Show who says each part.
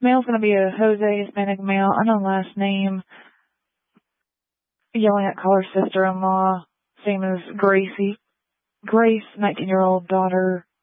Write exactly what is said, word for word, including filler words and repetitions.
Speaker 1: Male's going to be a Jose, Hispanic male, unknown last name, yelling at caller sister-in-law, same as Gracie. Grace, nineteen-year-old daughter,